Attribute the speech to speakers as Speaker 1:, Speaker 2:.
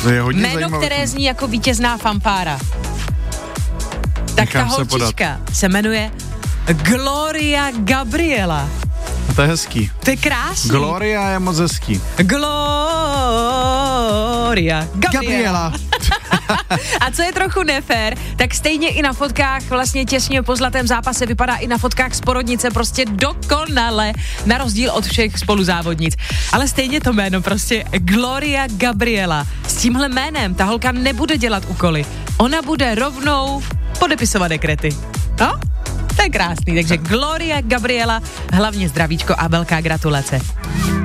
Speaker 1: To je hodně
Speaker 2: jméno,
Speaker 1: zajímavé.
Speaker 2: které zní jako vítězná fanfára. Tak
Speaker 1: Nechám
Speaker 2: ta
Speaker 1: se podat.
Speaker 2: holčička se jmenuje Gloria Gabriela.
Speaker 1: To je hezký.
Speaker 2: To je krásný.
Speaker 1: Gloria je moc hezký.
Speaker 2: Gloria Gabriela. A co je trochu nefér, tak stejně i na fotkách vlastně těsně po zlatém zápase vypadá i na fotkách z porodnice prostě dokonale, na rozdíl od všech spoluzávodnic. Ale stejně to jméno prostě Gloria Gabriela. S tímhle jménem ta holka nebude dělat úkoly. Ona bude rovnou podepisovat dekrety. No? To je krásný, takže Gloria Gabriela, hlavně zdravíčko a velká gratulace.